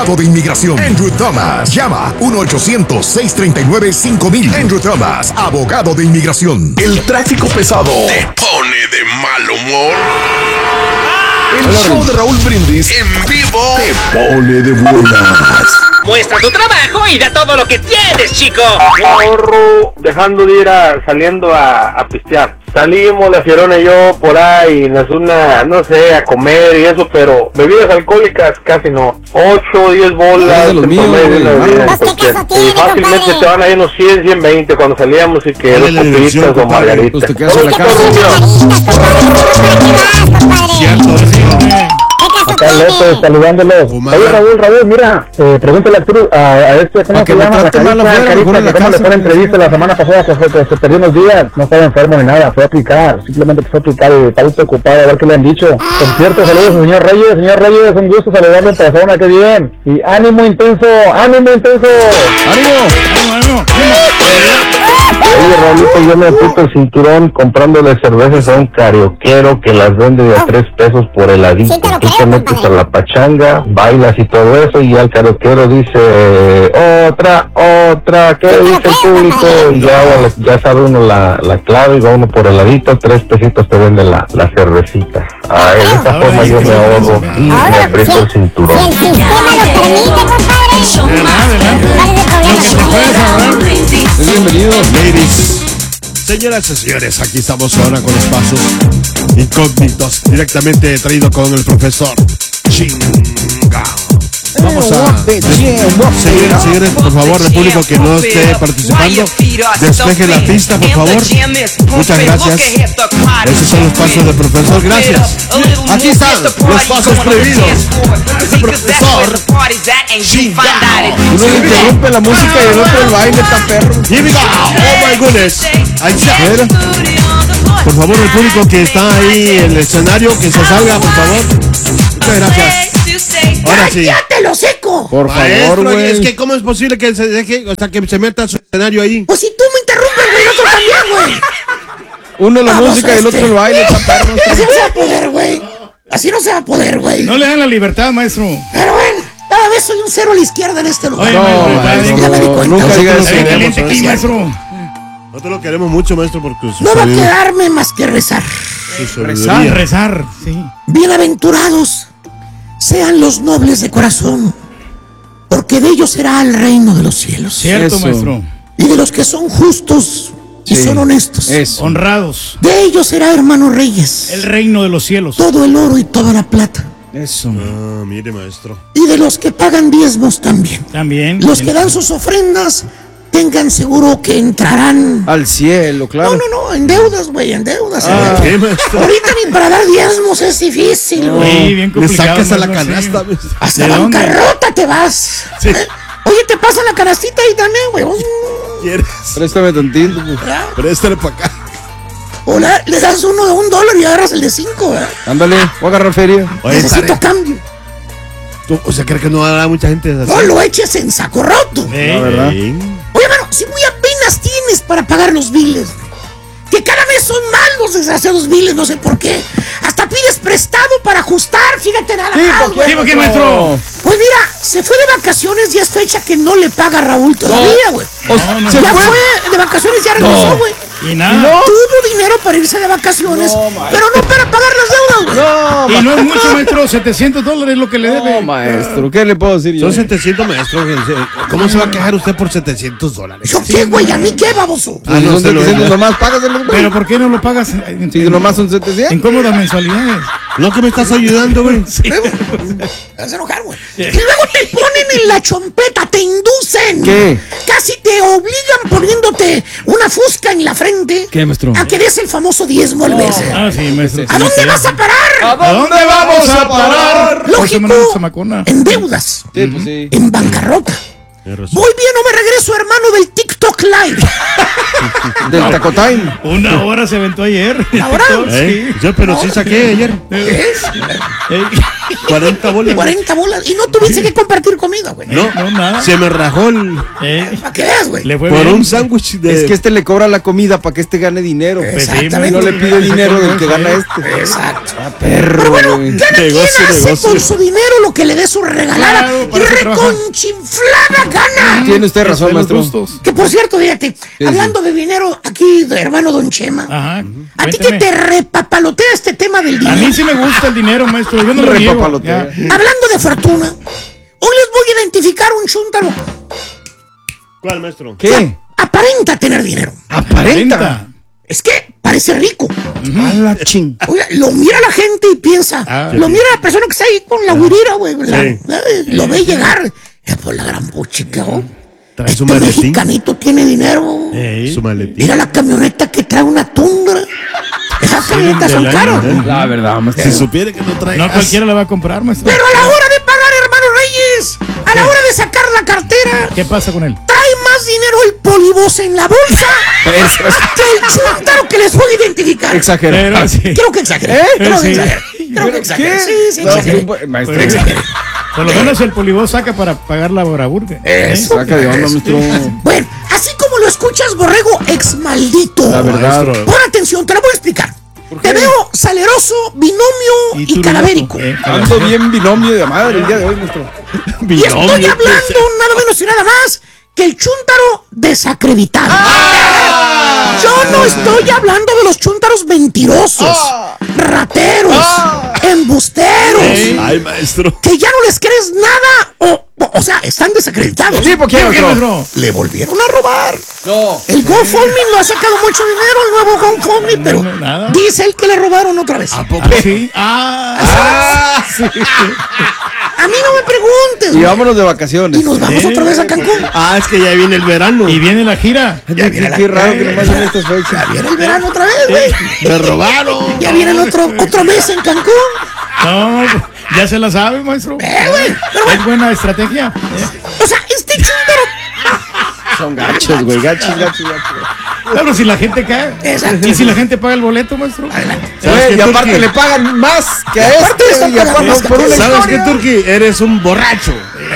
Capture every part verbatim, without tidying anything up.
de inmigración, Andrew Thomas. Llama uno ochocientos, seis treinta y nueve, cinco mil. Andrew Thomas, abogado de inmigración. El tráfico pesado te pone de mal humor. El show de Raúl Brindis en vivo te pone de buenas. Muestra tu trabajo y da todo lo que tienes, chico. Ahorro dejando de ir a, saliendo a, a pistear. Salimos, la Fiorona y yo por ahí, nos una, no sé, a comer y eso, pero bebidas alcohólicas casi no. ocho, diez bolas. Es de los míos, güey. Y fácilmente te van a ir unos cien, ciento veinte cuando salíamos y que dos copitas o margaritas. Pues te quedas en la casa. Cierto, sí, Acá López, saludándolos. Oye, Raúl, Raúl, mira, eh, pregúntale a, Cruz, a, a este, ¿cómo se llama? La Carita, Carita, que cómo le fue la entrevista la semana pasada, que, fue, que se perdió unos días, no estaba enfermo ni nada, fue a aplicar, simplemente fue a aplicar y está preocupado a ver qué le han dicho. Por cierto, saludos, señor Reyes, señor Reyes, un gusto saludarle en persona, qué bien. Y ánimo intenso, ánimo intenso. ¡Ánimo! ánimo, ánimo. Oye, Raulito, yo me apunto el cinturón comprándole cervezas a un carioquero que las vende de a tres pesos por heladito. Tú te metes a la pachanga, bailas y todo eso, y al carioquero dice, otra, otra, ¿qué dice el público? Y ya, ya sabe uno la, la clave, y va uno por heladito, tres pesitos te vende la, la cervecita. Ah, de esa forma yo me ahorro y me aprieto el cinturón. Si el sistema lo permite, compadre. Bienvenidos, ladies. Señoras y señores, aquí estamos ahora con los pasos incógnitos, directamente traído con el profesor Chinga. Vamos a seguir, señores, por favor, el público que no esté participando, despeje la pista, por favor. Muchas gracias. Esos son los pasos del profesor. Gracias. Aquí están los pasos prohibidos. El profesor Chinga. uno le interrumpe la música y el otro el baile, está perro. Here we go. Oh my goodness. Ahí está. Por favor, el público que está ahí en el escenario, que se salga, por favor. Muchas gracias. Ahora sí. ¡Cállate lo seco! Por Maestro, favor, güey. es que ¿cómo es posible que se deje, o sea, que se meta a su escenario ahí? Pues si tú me interrumpes, güey, otro también, güey. Uno la Vamos, música y el otro este. el baile, está perro. Así no se va a poder, güey. Así no se va a poder, güey. No le dan la libertad, maestro. Pero bueno, cada vez soy un cero a la izquierda en este lugar. Oye, No, maestro, maestro, ya me di no, cuenta. nunca diga eso. Está bien Queremos, caliente aquí, ¿eh? maestro. Nosotros lo queremos mucho, maestro, porque su No va a sabiduría- quedarme más que rezar. su Rezar, sabiduría. rezar, sí. Bienaventurados sean los nobles de corazón, porque de ellos será el reino de los cielos. Cierto, Eso. maestro. Y de los que son justos y Sí. son honestos. Eso. Honrados. De ellos será, hermano Reyes, El reino de los cielos. todo el oro y toda la plata. Eso. Ah, mire, maestro. Y de los que pagan diezmos también. También. Los que dan sus ofrendas, tengan seguro que entrarán. Al cielo, claro. No, no, no, en deudas, güey, en deudas. Ah. eh. ¿Qué, maestro? Ahorita ni para dar diezmos es difícil, güey. Sí, bien Le complicado. sacas a la maestro, canasta, sí. maestro. Hasta ¿De la dónde? bancarrota te vas. Sí. ¿Eh? Oye, te pasan la canastita y también, güey. ¿Quieres? Préstame tantito, pues. Préstale para acá. O la- le das uno de un dólar y agarras el de cinco, ¿verdad? Ándale, voy a agarrar feria. Oye, Necesito Tare, cambio. ¿tú, o sea, ¿crees que no habrá mucha gente así? No lo eches en saco roto. Sí. La verdad. Sí. Oye, mano, si muy apenas tienes para pagar los biles, que cada vez son más los desgraciados biles, no sé por qué. Hasta pides prestado para ajustar, fíjate nada más, güey. Sí, ¿por qué, maestro? Pues mira, se fue de vacaciones y es fecha que no le paga a Raúl todavía, güey. O- No, no, ¿Se Ya fue? fue de vacaciones, ya regresó, güey. Y nada. Tuvo dinero para irse de vacaciones, pero no para pagar las deudas, güey. No, Y no es mucho, maestro. setecientos dólares es lo que le debe. no, maestro. ¿Qué le puedo decir yo? Son setecientos, maestro. ¿Cómo se va a quejar usted por setecientos dólares? ¿Yo qué, güey? ¿A mí qué, baboso? Ah, no, son se lo- setecientos nomás, págaselo, güey. Pero ¿por qué no lo pagas en, Si en- nomás son setecientos. en cómodas mensualidades? No, que me estás ayudando, güey. Me vas a enojar, güey. Y luego te ponen en la chompeta, te inducen. ¿Qué? Casi te obligan poniéndote una fusca en la frente. ¿Qué, maestro? A que des el famoso diezmo al mes. Ah, sí, maestro. ¿A dónde vas a parar? ¿A dónde vamos a parar? Lógico, Manuel Zamacona. en deudas, Sí, pues sí. en bancarrota. Tienes razón. Muy bien, no me regreso, hermano, del TikTok Live. Del Taco Time. Una hora se aventó ayer. ¿La hora? ¿Eh? Yo, pero sí saqué ayer ¿Es? Ey, cuarenta bolas. cuarenta bolas. Y no tuviste que compartir comida, güey. No, no, nada. Se me rajó el... Eh, ¿Para qué veas, güey? le fue Por bien. un sándwich de... Es que este le cobra la comida para que este gane dinero. Pues sí, Exactamente. No le pide dinero del que gana este. Exacto. Ah, perro, Pero bueno, güey. cada quien Negocio, hace negocio. con su dinero lo que le dé su regalada Claro, y para eso trabaja. reconchinflada gana. Tiene usted razón, De los maestro. gustos. Que por cierto, fíjate, hablando de dinero, aquí, de hermano Don Chema, Ajá. a ti que Cuénteme. te repapalotea este tema del A dinero. mí sí me gusta el dinero, maestro. Yo no lo niego. Repapalotea. Ya. Hablando de fortuna, hoy les voy a identificar un chúntaro. ¿Cuál, maestro? ¿Qué? Aparenta tener dinero. Aparenta. Es que parece rico. A la ching. Oiga, lo mira la gente y piensa. Ah, lo sí. mira la persona que está ahí con la huirira, güey. la- Sí. eh, Lo ve llegar. Es por la gran puchica, ¿no? Trae su Este maletín. mexicanito tiene dinero. Ey. Su maletín. Mira la camioneta que trae una tundra. Esas camionetas son del año, caras. ¿eh? La verdad, maestro. Si supiera que no trae... No cualquiera la va a comprar, maestro. Pero a la hora de pagar, hermano Reyes, a la hora de sacar la cartera, ¿Qué pasa con él? trae más dinero el polibos en la bolsa Eso es que el chúntaro que les voy a identificar. exagerado. Pero sí. Creo que exageré. ¿Eh? Creo que Sí. exageré. Creo que exageré. Sí, sí, No, exageré. pues, maestro. Pues, Exageré. Por lo menos el polibó saca para pagar la braburga. Eso. Saca de onda, maestro. Bueno, así como lo escuchas, borrego ex maldito. La verdad. Maestro. Pon atención, te lo voy a explicar. Te veo saleroso, binomio y, turuloco, cadavérico. eh, Ando bien binomio de madre el día de hoy, maestro. Y estoy hablando nada menos y nada más que el chúntaro desacreditado. Yo no estoy hablando de los chúntaros mentirosos, rateros, embusteros, Ay, maestro. que ya no les crees nada o, o, o sea, están desacreditados. Sí, porque ¿Qué, maestro. maestro? Le volvieron a robar. No. El GoFundMe no ha sacado mucho dinero, el nuevo GoFundMe, pero no, nada. dice él que le robaron otra vez. Ah, sí. Ah, Ah, sí. A mí no me preguntes. Y güey. vámonos de vacaciones. Y nos vamos otra vez a Cancún. Ah, es que ya viene el verano. y viene la gira. Ya viene la- Qué raro que nomás en estas Ya fechas. viene el verano otra vez, güey. Me robaron. Ya viene el otro, otro mes en Cancún. No, ya se la sabe, maestro. Eh, güey. Pero Es bueno, buena estrategia. Eh, o sea, este chúntaro. Son gachos, güey. Gachos, gachos, gachos. Claro, si la gente cae. Exacto. Y si la gente paga el boleto, maestro. Güey, y aparte le pagan más que a aparte le este. están Y aparte pagando por más una que a ¿Sabes qué, historia. Turki? Eres un borracho.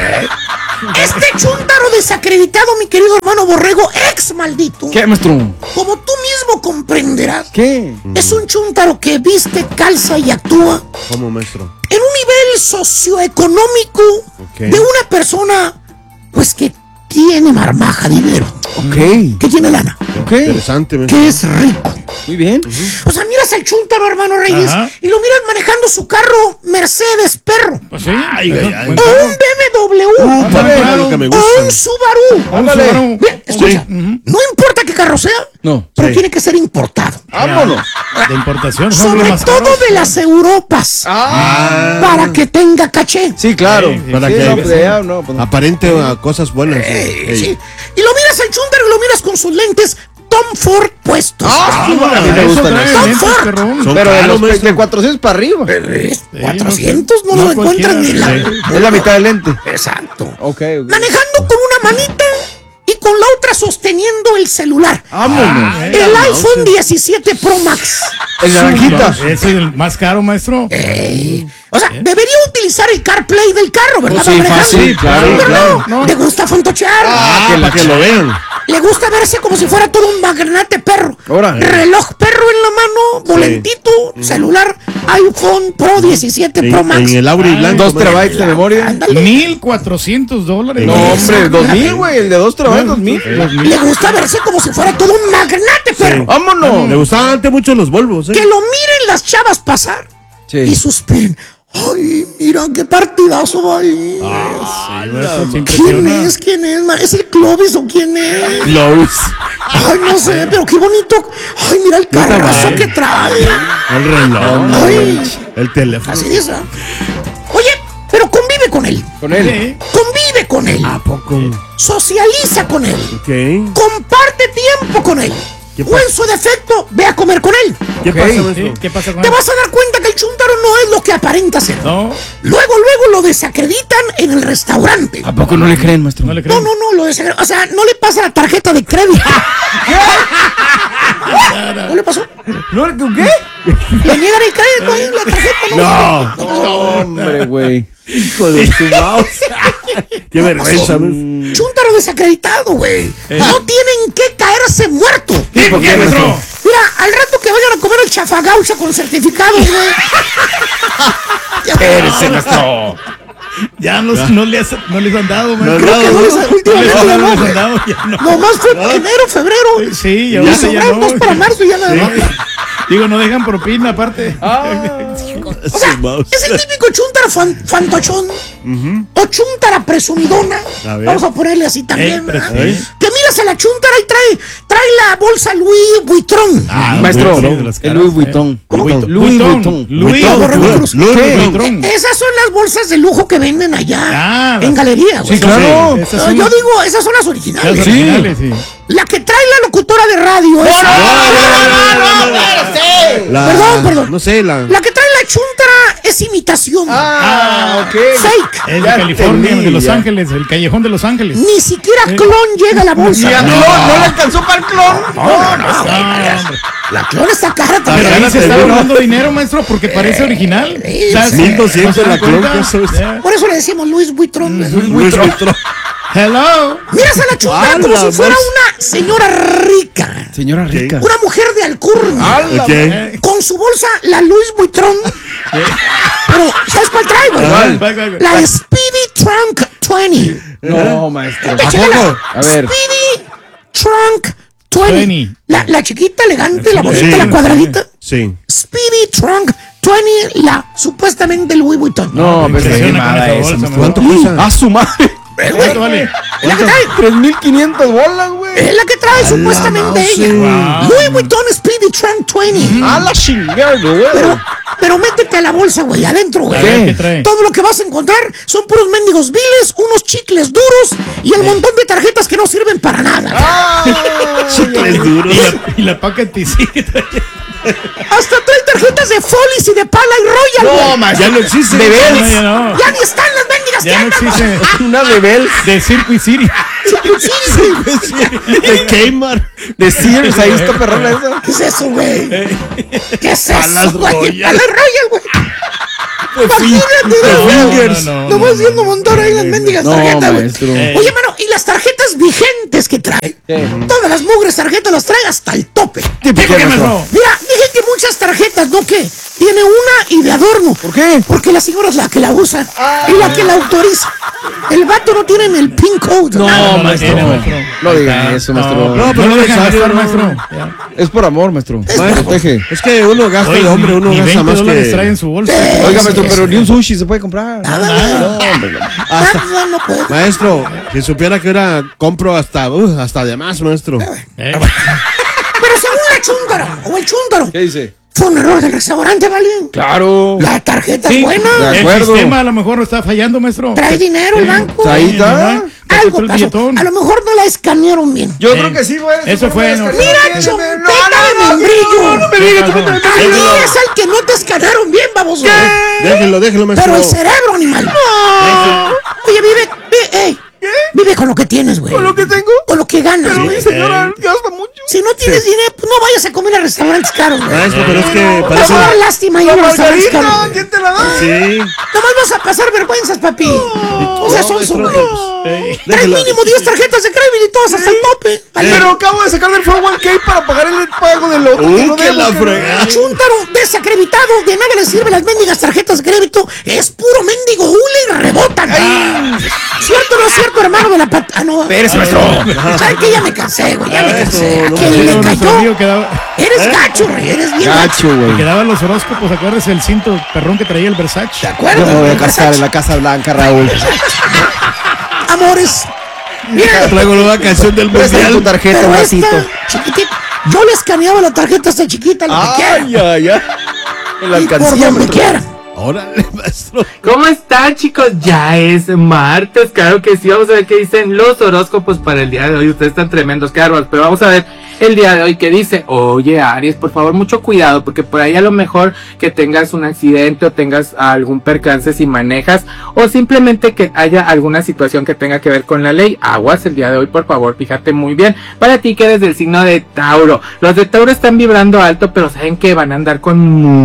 Este chúntaro desacreditado, mi querido hermano Borrego, ex maldito. ¿Qué, maestro? Como tú mismo comprenderás, ¿Qué? es un chúntaro que viste, calza y actúa ¿Cómo, maestro? en un nivel socioeconómico Ok. de una persona, pues que tiene marmaja dinero, Ok. que tiene lana, Ok. Interesante, maestro. que es rico. Muy bien. O sea, miras al chúntaro, hermano Reyes, Ajá. y lo miras manejando su carro Mercedes, perro, Pues sí. Ay, Eso, ay, ay. buen o carro. un B M W, Ah, claro. lo que me o gusta. un Subaru. Un Ándale. Subaru. Bien, escucha, Sí. Ujú. no importa qué carro sea, No. pero Sí. tiene que ser importado. Vámonos. De importación. son Sobre los más todo caros. de las Europas, Ah. para que tenga caché. Sí, claro. Sí, sí, Para Sí, que no, pues, ya, no, pues, no. aparente a cosas buenas. Eh, Ey. sí. Y lo miras al chúntaro y lo miras con sus lentes Tom Ford puestos. Ah, Ah, a mí me eso gustan trae esos. lentes, Tom Ford. perrón. Son Pero de caros, los pe- maestro. de cuatrocientos para arriba. Eh, Sí, cuatrocientos no, no lo encuentras ni en la... cualquiera, Es la mitad del lente. Exacto. Ok, ok. Manejando con una manita y con la otra sosteniendo el celular. Vámonos. Ah, El iPhone diecisiete Pro Max. El naranjita. Ese es el más caro, maestro. Ey. O sea, debería utilizar el CarPlay del carro, ¿verdad? Oh, sí, para manejar? fácil, claro, Pero claro. no, le gusta fontochear. Ah, para que lo vean. Le gusta verse como si fuera todo un magnate perro. Ahora. Reloj perro en la mano, volantito, celular, iPhone Pro diecisiete Pro En, Max. en el Auri Ah, blanco. Dos maestro. terabytes de memoria. Ándale. Mil cuatrocientos dólares. No, hombre, dos mil, güey. El de dos terabytes, dos mil. Dos mil. Le gusta verse como si fuera todo un magnate perro. Vámonos. Le gustaban antes mucho los Volvos, ¿eh? Que lo miren las chavas pasar Sí. y suspiren. Ay, mira qué partidazo va ahí. Sí, maestro, se ¿Quién impresiona. es? ¿Quién es? ma? ¿Es el Clovis o quién es? Los. Ay, no sé, pero qué bonito. Ay, mira el carrazo que trae. El reloj. Ay, El teléfono. así dice. Oye, pero convive con él. Con él. Sí. Convive con él. ¿A poco? Socializa con él. Ok. Comparte tiempo con él. ¿Qué O en su defecto, ve a comer con él. ¿Qué Ok. pasa, Sí, maestro? ¿qué pasa con Te él? vas a dar cuenta que el chúntaro no es lo que aparenta ser. No, Luego, luego lo desacreditan en el restaurante. ¿A poco no le creen, maestro? no le No, creo. no, no, lo desacreditan. O sea, no le pasa la tarjeta de crédito. ¿No le pasó? ¿No? ¿Qué? Le niegan el crédito ahí, la tarjeta. No. No, hombre, güey. Hijo de su mouse. Qué vergüenza. Chúntaro desacreditado, güey. No tienen que caerse muertos. ¿Por qué, maestro? Mira, al rato que vayan a comer el chafagaucha con certificado, güey. Espérese, maestro. Ya no, no, les, no les han dado, maestro. Creo que no les No últimamente les, ya no les no. han dado, ya no. Nomás fue enero, febrero. Sí, Ya ahorita ya sobraron no. dos para marzo y ya nada más. Digo, no dejan propina aparte. O sea, es el típico chuntara fan- fantochón o chuntara presumidona. A ver. Vamos a ponerle así también, Eh, ¿verdad? presumir. Que miras a la chuntara y trae, trae la bolsa Louis Vuitton. Ah, Maestro, sí, de las el caras, Louis eh. Vuitton. Vuitton. Louis Vuitton. Louis Vuitton. Vuitton. Louis ¿Qué? Vuitton. Eh, Esas son las bolsas de lujo que venden allá Ah, en las- galería, güey. Sí, claro. Esas No, son yo las- digo, esas son las las originales. Sí. originales, sí. La que trae la locutora de radio. esa. La- Perdón, perdón. No sé, la. La que trae la chuntara es imitación. Ah, ok. Fake. Es de Ya California, entendí, de Los ya. Ángeles, el callejón de Los Ángeles. Ni siquiera clon llega a la bolsa. Ni a clon, no le alcanzó para el clon. No, no, güey, Ah, hombre. la clon está cara Pero también. ahí se está seguro. ahorrando dinero, maestro, porque parece original. sí, O sea, sí. mil doscientos ¿no se la dan clon, cuenta? que eso es- Ya. Por eso le decimos Luis Vuitton. Luis Vuitton. Hello. Miras a la chuntara Ah, como la si fuera voz. una señora rica. Señora rica. Una mujer de alcurnia. Ok. Con su bolsa, la Louis Vuitton. Pero, ¿sabes cuál trae, güey? ¿Cuál? ¿Cuál, cuál, cuál? La Speedy Trunk veinte. No, maestro. Chécala. A ver. Speedy Trunk veinte. veinte. La, la chiquita elegante, la bolsita, Sí. la cuadradita. Sí. Speedy Trunk veinte, la supuestamente Louis Vuitton. No, pero está Impresiona quemada con esa esa, bolsa, maestro. ¿Cuánto maestro. cuesta? A su madre. ¿Cuánto vale? Es la que trae. tres mil quinientas bolas, güey. Es la que trae supuestamente ella. Wow. Louis Vuitton Speedy Trunk veinte. A la chingada, güey. Pero, pero métete a la bolsa, güey, adentro, güey. A ver, ¿qué trae? Todo lo que vas a encontrar son puros mendigos viles, unos chicles duros y el montón de tarjetas que no sirven para nada. Chicles duros. Y la, y la Pocket P C que trae. Hasta trae tarjetas de Follies y de Pala y Royal, güey. No, más. Ya no existe. De No, Bells. ya no. Ya ni están las mendigas Ya no tiendas, güey. existe. Una de Bells. De Circuit City. Sí, sí, güey. De Kmart. De Sears. Ahí está perrona esa. ¿Qué es eso, güey? ¿Qué es eso, Palas güey? Royal. Palas Royal, güey. Imagínate, No, güey. no, no, No no, vas viendo montar ahí las mendigas No, tarjetas, güey. maestro. Oye, mano, y las tarjetas vigentes que trae. Todas las mugres tarjetas las trae hasta el tope. ¿Qué, qué, maestro? Mira, dije que muchas tarjetas, ¿no? Que tiene una y de adorno. ¿Por qué? Porque la señora es la que la usa y la que la autoriza. El vato no tiene ni el pin code. No, nada. no maestro. tiene, maestro. No digan eso, maestro. No, No, no, pero lo no dejan necesario, gastar, no. maestro. Ya. Es por amor, maestro. Protege. Es que uno gasta Oye, de hombre, uno ni gasta veinte más dólares que. trae en su bolsa. Oiga, Sí, maestro, sí, pero sí. ni un sushi se puede comprar. Nada, No, güey. hombre. no. Nada, no puede. Maestro, si supiera que era compro hasta, uh, hasta de más, maestro. Eh, Pero según la chúntara o el chúntaro, ¿Qué dice? fue un error del restaurante, ¿vale? Claro. La tarjeta sí, es buena. De el acuerdo. sistema a lo mejor está fallando, maestro. Trae dinero el banco. Ahí está. Ajá. Algo El pasó. billetón. A lo mejor no la escanearon bien. Yo Eh, creo que sí, güey. eso fue, no. Mira, chompeta de membrillo. No me digas, chompeta de Ahí membrillo. es al que no te escanearon bien, baboso. Déjelo, déjelo, maestro. Pero el cerebro, animal. Oye, vive, vive, ey, vive con lo que tienes, güey. ¿Con lo que tengo? Con lo que ganas, güey. Señora, gasta mucho. Si no tienes dinero, pues no vayas a comer a restaurantes caros, güey. Maestro, pero es que Te va a parece. dar lástima ir a La restaurantes caros. margarita, güey. ¿quién te la da? Sí. Nomás vas a pasar vergüenzas, papi. O sea, son maestro, güey. Eh, Traes Déjelo. mínimo diez tarjetas de crédito y todas hasta el tope. Vale. Pero acabo de sacar del cuatro uno K para pagar el pago del otro. Uh, que no que debo, la que- fregada. Chúntaro desacreditado, de nada le sirven las mendigas tarjetas de crédito, es puro mendigo hule y rebotan. ¿Cierto o no es cierto, hermano de la pata? Ah, no. Espérese, maestro. ¿Sabes qué? Ya me cansé, güey, ya me cansé. ¿A no, quién sí, le nuestro cayó? amigo quedaba, Eres gacho, güey, eres bien gacho. Gacho, güey. quedaban los horóscopos, ¿acuerdas el cinto perrón que traía el Versace? ¿De acuerdo? Yo me voy a güey? casar en la Casa Blanca, Raúl. Amores. Mira, Traigo nueva canción del Préstame tu mundial. tarjeta, pero un esta, ratito. chiquitita, yo le escaneaba la tarjeta hasta chiquita, lo que Ay, quiera. ay, ay. En la Y por alcancía, donde maestro. quiera. Órale, maestro. ¿Cómo están, chicos? Ya es martes, claro que sí. Vamos a ver qué dicen los horóscopos para el día de hoy. Ustedes están tremendos, qué bárbaros. Pero vamos a ver el día de hoy que dice, oye Aries, por favor mucho cuidado, porque por ahí a lo mejor que tengas un accidente o tengas algún percance si manejas, o simplemente que haya alguna situación que tenga que ver con la ley. Aguas el día de hoy, por favor, fíjate muy bien. Para ti que eres del signo de Tauro, los de Tauro están vibrando alto, pero saben que van a andar con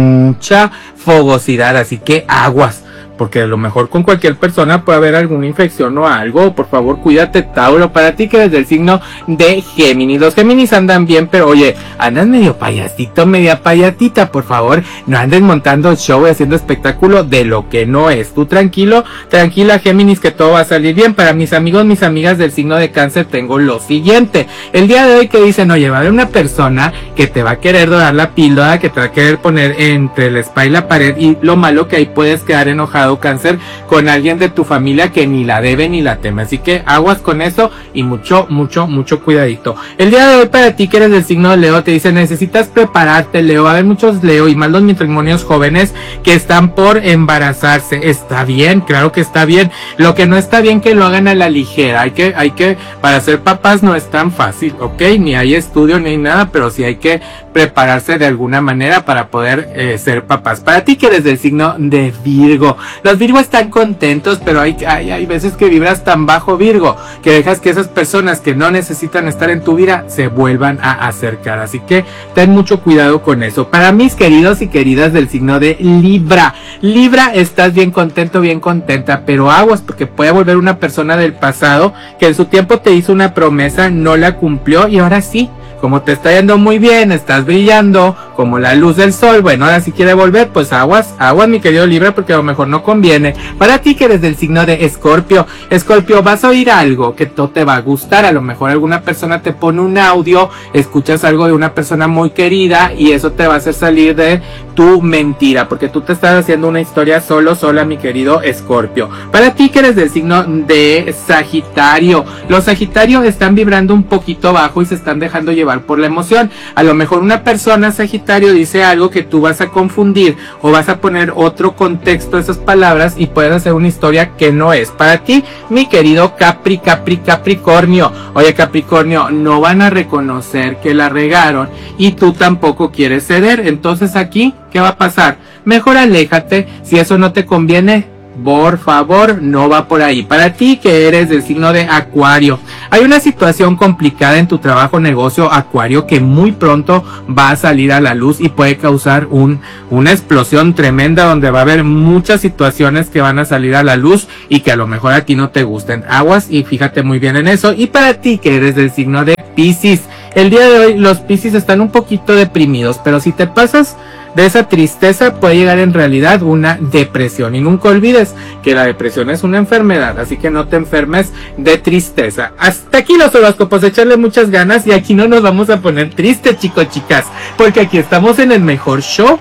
mucha fogosidad, así que aguas, porque a lo mejor con cualquier persona puede haber alguna infección o algo. Por favor, cuídate, Tauro. Para ti que eres del signo de Géminis, los Géminis andan bien, pero oye, andan medio payasito, media payatita. Por favor, no andes montando show y haciendo espectáculo de lo que no es. Tú tranquilo, tranquila, Géminis, que todo va a salir bien. Para mis amigos, mis amigas del signo de Cáncer, tengo lo siguiente. El día de hoy que dicen, oye, va a haber una persona que te va a querer dorar la píldora, que te va a querer poner entre el spa y la pared, y lo malo que ahí puedes quedar enojado, Cáncer, con alguien de tu familia que ni la debe ni la teme, así que aguas con eso y mucho, mucho, mucho cuidadito. El día de hoy para ti que eres del signo de Leo, te dice, necesitas prepararte, Leo. Va a haber muchos Leo y más los matrimonios jóvenes que están por embarazarse. Está bien, claro que está bien. Lo que no está bien que lo hagan a la ligera. Hay que, hay que, para ser papás no es tan fácil, ¿ok? Ni hay estudio ni hay nada, pero sí hay que prepararse de alguna manera para poder eh, ser papás. Para ti que eres del signo de Virgo, los Virgo están contentos, pero hay, hay, hay veces que vibras tan bajo, Virgo, que dejas que esas personas que no necesitan estar en tu vida se vuelvan a acercar, así que ten mucho cuidado con eso. Para mis queridos y queridas del signo de Libra, Libra, estás bien contento, bien contenta, pero aguas, porque puede volver una persona del pasado que en su tiempo te hizo una promesa, no la cumplió, y ahora sí, como te está yendo muy bien, estás brillando como la luz del sol, bueno, ahora si quiere volver, pues aguas, aguas mi querido Libra, porque a lo mejor no conviene. Para ti que eres del signo de Escorpio, Escorpio, vas a oír algo que no te va a gustar, a lo mejor alguna persona te pone un audio, escuchas algo de una persona muy querida y eso te va a hacer salir de tu mentira, porque tú te estás haciendo una historia solo, sola, mi querido Escorpio. Para ti que eres del signo de Sagitario, los Sagitarios están vibrando un poquito bajo y se están dejando llevar por la emoción. A lo mejor una persona Sagitario dice algo que tú vas a confundir o vas a poner otro contexto a esas palabras y puedes hacer una historia que no es. Para ti, mi querido Capri, Capri, Capricornio, oye Capricornio, no van a reconocer que la regaron y tú tampoco quieres ceder. Entonces aquí, ¿qué va a pasar? Mejor aléjate, si eso no te conviene, por favor, no va por ahí. Para ti que eres del signo de Acuario, hay una situación complicada en tu trabajo, negocio, Acuario, que muy pronto va a salir a la luz y puede causar un, una explosión tremenda donde va a haber muchas situaciones que van a salir a la luz y que a lo mejor aquí no te gusten. Aguas y fíjate muy bien en eso. Y para ti que eres del signo de Piscis, el día de hoy los Piscis están un poquito deprimidos, pero si te pasas de esa tristeza puede llegar en realidad una depresión, y nunca olvides que la depresión es una enfermedad, así que no te enfermes de tristeza. Hasta aquí los horóscopos, echarle muchas ganas y aquí no nos vamos a poner tristes, chicos, chicas, porque aquí estamos en el mejor show,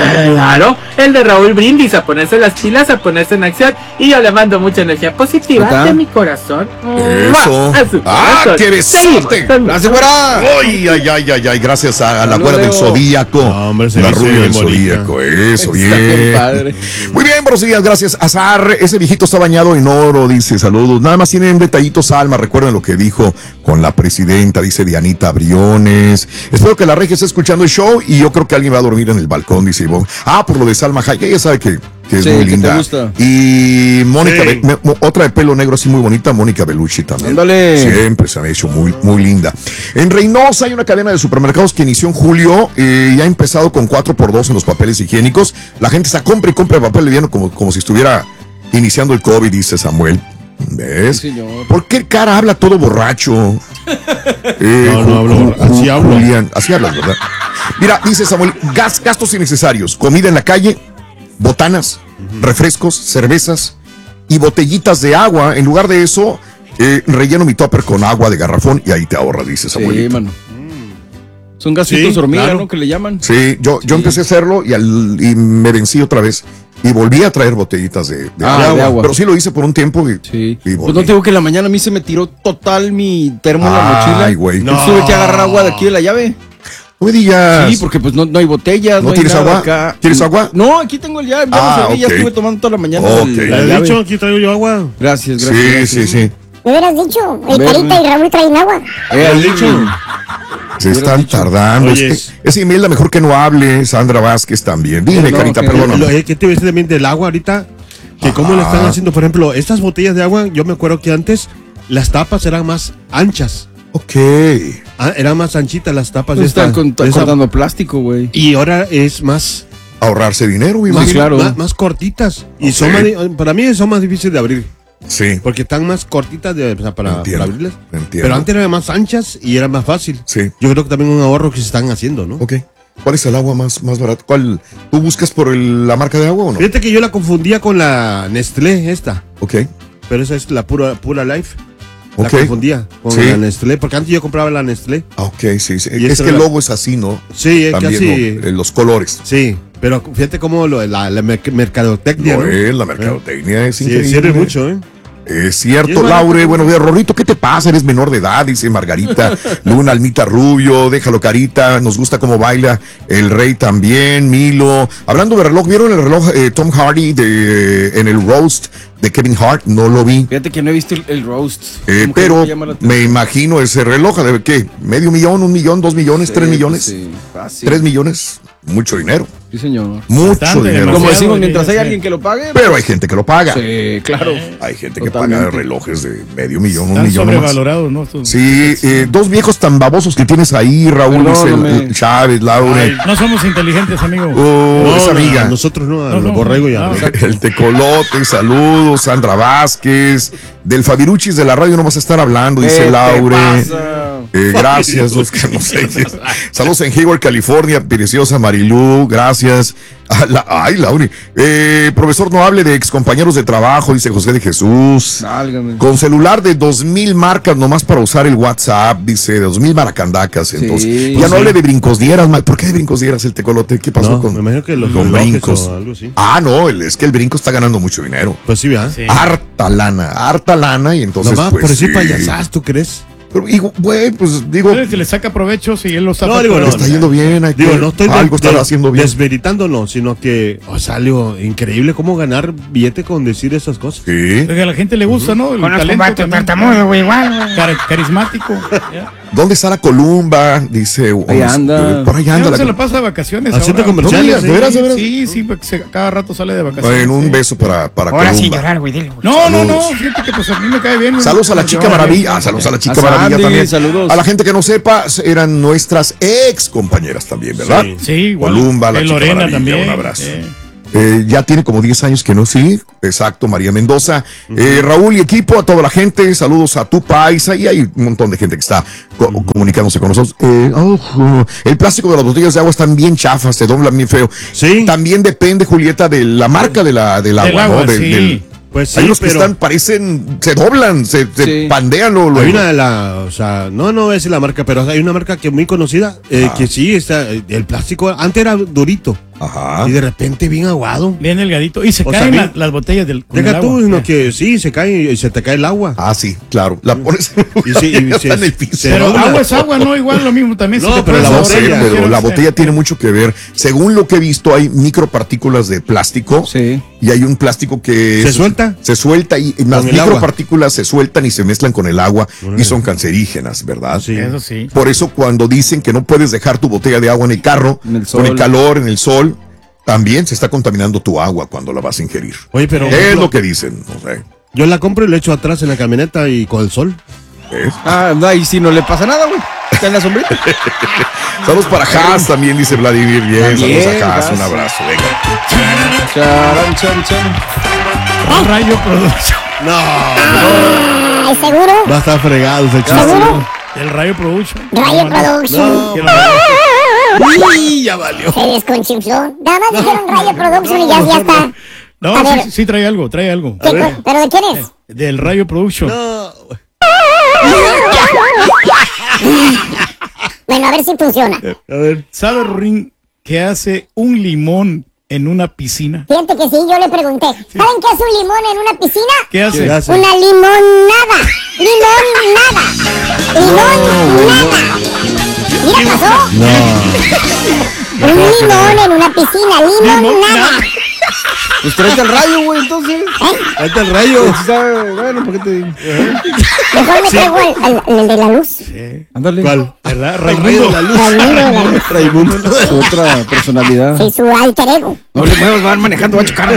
claro, el de Raúl Brindis, a ponerse las pilas, a ponerse en acción, y yo le mando mucha energía positiva de mi corazón. Eso. Ah, qué besote. Gracias, güera. Ay, ay, ay, ay, ay, gracias a, a la güera del Zodíaco. No, hombre, se la dice rubia del bonita. Zodíaco, eso, Está bien. compadre. Muy bien, buenos días, gracias. Azar, ese viejito está bañado en oro, dice, saludos. Nada más tienen detallitos, Alma, recuerden lo que dijo con la presidenta, dice Dianita Briones. Espero que la regia esté escuchando el show y yo creo que alguien va a dormir en el balcón, dice Ivonne. Ah, por lo de Salma Hayek, ella sabe que, que es Sí, muy que linda. te gusta. Y Mónica, Sí. Be- me- mo- otra de pelo negro así muy bonita, Mónica Bellucci también. Ándale. Siempre se ha hecho muy, muy linda. En Reynosa hay una cadena de supermercados que inició en julio eh, y ha empezado con cuatro por dos en los papeles higiénicos. La gente está compra y compra papel liviano como, como si estuviera iniciando el COVID, dice Samuel. ¿Ves? Sí, señor. ¿Por qué el cara habla todo borracho? Eh, No, no Ju- hablo Ju- borracho. Así Ju- hablo. Julián, así hablas, ¿verdad? Mira, dice Samuel, gas- gastos innecesarios, comida en la calle, botanas, refrescos, cervezas y botellitas de agua. En lugar de eso, eh, relleno mi topper con agua de garrafón y ahí te ahorra, dice Samuel. Sí, mano. Son gasitos Sí, hormiga, claro. ¿no? Que le llaman. Sí, yo, yo Sí. empecé a hacerlo y, al, y me vencí otra vez. Y volví a traer botellitas de, de Ah, agua. de agua. Pero sí lo hice por un tiempo y, Sí. y Pues volví. no te digo que en la mañana a mí se me tiró total mi termo en la mochila. Ay, güey. No. Entonces tuve que agarrar agua de aquí de la llave. No me digas. Sí, porque pues no, no hay botellas. ¿No hay tienes nada agua? acá. ¿Quieres agua? No, aquí tengo el llave. Ya, Ah, lo serví, ya ok. estuve tomando toda la mañana. Ok. el- Le la he llave. dicho, aquí traigo yo agua. Gracias, gracias. Sí, gracias. sí, sí. Me hubieras dicho, el Ver- Carita y Raúl traen agua. Eh, ahí, dicho. Se están tardando. Oye, es que, ese Imelda mejor que no hable. Sandra Vázquez también. Dime, no, Carita, que, perdóname. Lo, ¿Qué te ves también del agua ahorita? Que cómo le están haciendo, por ejemplo, estas botellas de agua, yo me acuerdo que antes las tapas eran más anchas. Ok. Ah, eran más anchitas las tapas. Pues de esta, están de esa- cortando plástico, güey. Y ahora es más... Ahorrarse dinero, me Más, imagino. claro. más, más cortitas. Y Ok. son más, di- para mí son más difíciles de abrir. Sí. Porque están más cortitas de, o sea, para, Entiendo, para abrirlas. entiendo. Pero antes eran más anchas y era más fácil. Sí. Yo creo que también un ahorro que se están haciendo, ¿no? Ok. ¿Cuál es el agua más, más barata? ¿Cuál? ¿Tú buscas por el- la marca de agua o no? Fíjate que yo la confundía con la Nestlé esta. Ok. Pero esa es la pura, pura Life. La Ok. confundía con Sí. la Nestlé. Porque antes yo compraba la Nestlé. Ah, ok, sí. sí. Y Es esa que el era- logo es así, ¿no? Sí, es También, casi... ¿no? Eh, los colores. Sí, pero fíjate cómo lo- la, la merc- mercadotecnia, No, ¿no? eh, la mercadotecnia es Sí, increíble. sirve mucho, ¿eh? Es Y cierto, es barato. Laure. Bueno, de Rorrito, ¿qué te pasa? Eres menor de edad, dice Margarita. Luna, Almita Rubio, déjalo carita. Nos gusta cómo baila el rey también. Milo. Hablando de reloj, ¿vieron el reloj eh, Tom Hardy de, en el roast de Kevin Hart? No lo vi. Fíjate que no he visto el, el roast. Eh, Como que pero no me llama la atención. me imagino ese reloj, ¿de qué? ¿Medio millón, un millón, dos millones, Sí, tres pues millones? sí, fácil. Tres millones. Mucho dinero. Sí, señor. Mucho Bastante, dinero. demasiado. Como decimos, sí, mientras sí. hay alguien que lo pague. Pero hay gente que lo paga. Sí, claro. Hay gente que Totalmente. paga relojes de medio millón, un Están millón. nomás. sobrevalorados, ¿no? Estos- Sí, eh, dos viejos tan babosos que tienes ahí, Raúl, dice Perdóname. el- Chávez, Laure. Ay, no somos inteligentes, amigo. Oh, No, esa no, amiga. nosotros no, a No, los no, borrego ya. no. El Tecolote, saludos, Sandra Vázquez. Del Fabiruchis de la radio no vas a estar hablando, ¿Qué dice te Laure. pasa? Eh, gracias, los que no sé. Saludos en Hayward, California, preciosa Marilú, gracias. Ah, la- ay, Laure. Eh, profesor, no hable de excompañeros de trabajo, dice José de Jesús. Válgame. Con celular de dos mil marcas nomás para usar el WhatsApp, dice, de dos mil maracandacas. Entonces, Sí, ya no sí. hable de brincos dieras, ma- ¿por qué de brincos dieras el Tecolote? ¿Qué pasó No, con, me imagino que los con relojes brincos? o algo así. Ah, no, el- es que el brinco está ganando mucho dinero. Pues sí, ¿verdad? Sí. Harta lana, harta lana, y entonces. Nomás pues, por decir sí. payasadas, ¿tú crees? Pero, digo, güey, pues digo, Ustedes que le saca provecho si él lo está No, digo, le no, está yendo bien, hay Digo, que- no estoy algo de- está de- haciendo bien. desmeritándolo, sino que, o sea, algo increíble cómo ganar billete con decir esas cosas. Sí. Porque a la gente le gusta, ¿no? El Conozco un talento vato también. tartamudo, güey, igual, güey. Car- carismático. Ya. ¿Dónde está la Columba? Dice. Ahí vamos, anda. eh, Por ahí Ya anda. no se La, la pasa de vacaciones. Haciendo ahora. comerciales, ¿de veras, de veras? Sí, sí, porque se- cada rato sale de vacaciones. en un sí. beso para, para Ahora sin Columba. llorar, güey, dile, güey. No, no, no. Saludos. Fíjate que pues a mí me cae bien. güey. Saludos a la No, chica yo- maravilla. Ah, saludos a la chica A maravilla Sandy, también. saludos. A la gente que no sepa, eran nuestras ex compañeras también, ¿verdad? Sí. Sí, igual. Columba, la Eh, chica Lorena maravilla, también. un abrazo. eh. Eh, ya tiene como diez años que no, sí, exacto, María Mendoza. Eh, Raúl y equipo, a toda la gente, saludos a tu país, ahí hay un montón de gente que está co- comunicándose con nosotros. Eh, oh, el plástico de las botellas de agua están bien chafas, se doblan bien feo. Sí. También depende, Julieta, de la marca de la, del agua, Del agua, ¿no? Del- sí. del- Pues sí, hay unos que pero están, parecen, se doblan, se, se Sí. pandean lo, lo- hay una de la, o sea, no, no voy a decir la marca, pero hay una marca que es muy conocida, eh, Ah. que sí, está, eh, el plástico antes era durito Ajá. y de repente bien aguado. Bien delgadito. Y se O caen sea, bien- la- las botellas del. con el Deja tú, agua. sino que sí, se cae y se te cae el agua. Ah, sí, claro. La pones Y sí, y está sí, en el piso. se Pero dobla. agua es agua, ¿no? Igual lo mismo también. No, se te pero puede la No sé, botella, hacer- pero la no sé. botella tiene mucho que ver. Según lo que he visto, hay micropartículas de plástico. Sí. Y hay un plástico que ¿Se suelta? Se suelta y las Con el agua. micropartículas se sueltan y se mezclan con el agua y son cancerígenas, ¿verdad? Sí. Eso sí. Por eso cuando dicen que no puedes dejar tu botella de agua en el carro, En el con el sol. calor, en el sol, también se está contaminando tu agua cuando la vas a ingerir. Oye, pero Es lo que dicen, no sé. yo la compro y la echo atrás en la camioneta y con el sol. ¿Ves? Ah, no, y si no le pasa nada, güey. Está en la sombrita. Saludos para Haas también, dice Vladimir. Bien, También, saludos a Haas, un Haas. abrazo, venga. Charan, chan, chan. Rayo Production. No, Ay, seguro. va a estar fregado ese chiste. Seguro. El Rayo Production. Rayo No, Production. No, que lo- Uy, ya valió. Se desconchinfló. Nada más dijeron Rayo Production y ya, ya está. No, A sí, ver. sí trae algo, trae algo. ¿Qué co- ¿Pero de quién es? Del Rayo Production. No. Bueno, a ver si funciona. A ver. ¿Sabe, Ring, que hace un limón en una piscina? Fíjate que sí, yo le pregunté. ¿Saben qué es un limón en una piscina? ¿Qué hace? ¿Qué hace? Una limonada. Limonada. Limonada. Mira, pasó. No. Un limón en una piscina. Limonada. Pues tráete el rayo, güey, entonces. Tráete el rayo. Bueno, ¿por qué te digo? Mejor me traigo el, el, el de la luz. Sí. Ándale. ¿Cuál? ¿Verdad? Raimundo de la luz. Raimundo de la luz. Raimundo. Su otra personalidad. Sí, su alter ego. No le muevas, van manejando, va a chocar.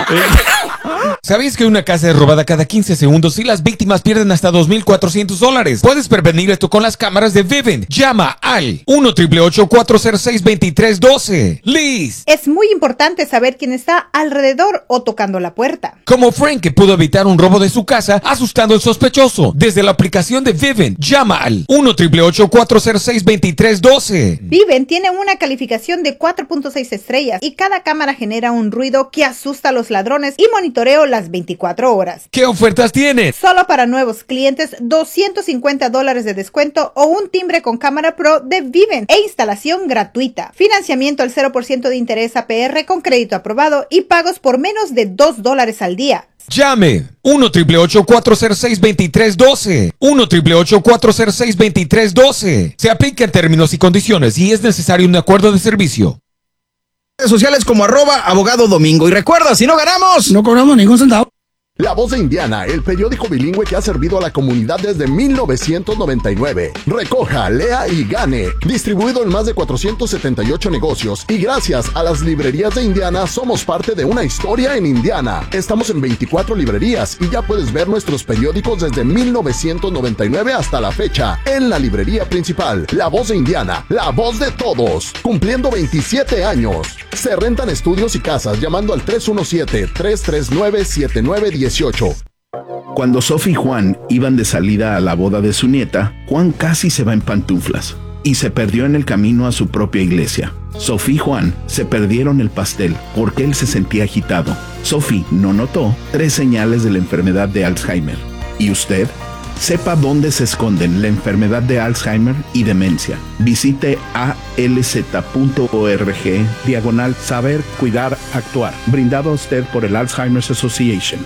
¿Sabías que una casa es robada cada quince segundos y las víctimas pierden hasta dos mil cuatrocientos dólares? Puedes prevenir esto con las cámaras de Vivint. Llama al uno, ocho ocho ocho, cuatro cero seis, dos tres uno dos. Liz. Es muy importante saber quién está alrededor o tocando la puerta. Como Frank, que pudo evitar un robo de su casa asustando al sospechoso. Desde la aplicación de Vivint, llama al uno, ocho ocho ocho, cuatro cero seis, dos tres uno dos. Vivint tiene una calificación de cuatro punto seis estrellas y cada cámara genera un ruido que asusta a los ladrones y monitoreo las veinticuatro horas. ¿Qué ofertas tienes? Solo para nuevos clientes, doscientos cincuenta dólares de descuento o un timbre con cámara pro de Vivint e instalación gratuita. Financiamiento al cero por ciento de interés A P R con crédito aprobado y pagos por menos de dos dólares al día. Llame uno, ocho ocho ocho, cuatro cero seis, dos tres uno dos. uno, ocho ocho ocho, cuatro cero seis, dos tres uno dos. Se aplica en términos y condiciones y es necesario un acuerdo de servicio. Redes sociales como arroba abogado domingo. Y recuerda, si no ganamos, No cobramos ningún centavo. La Voz de Indiana, el periódico bilingüe que ha servido a la comunidad desde mil novecientos noventa y nueve. Recoja, lea y gane. Distribuido en más de cuatrocientos setenta y ocho negocios. Y gracias a las librerías de Indiana, somos parte de una historia en Indiana. Estamos en veinticuatro librerías y ya puedes ver nuestros periódicos desde mil novecientos noventa y nueve hasta la fecha. En la librería principal, La Voz de Indiana, la voz de todos. Cumpliendo veintisiete años. Se rentan estudios y casas llamando al tres uno siete, tres tres nueve, siete nueve uno ocho. Cuando Sophie y Juan iban de salida a la boda de su nieta, Juan casi se va en pantuflas y se perdió en el camino a su propia iglesia. Sophie y Juan se perdieron el pastel porque él se sentía agitado. Sophie no notó tres señales de la enfermedad de Alzheimer. ¿Y usted? Sepa dónde se esconden la enfermedad de Alzheimer y demencia. Visite a l z punto org diagonal saber, cuidar, actuar. Brindado a usted por el Alzheimer's Association.